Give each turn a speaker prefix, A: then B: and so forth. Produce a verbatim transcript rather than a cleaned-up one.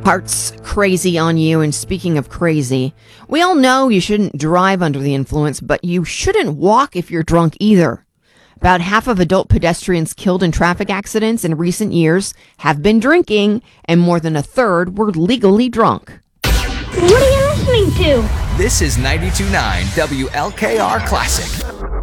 A: Hearts crazy on you. And speaking of crazy, we all know you shouldn't drive under the influence, but you shouldn't walk if you're drunk either. About half of adult pedestrians killed in traffic accidents in recent years have been drinking, and more than a third were legally drunk.
B: What are you listening to?
C: This is ninety-two point nine W L K R Classic.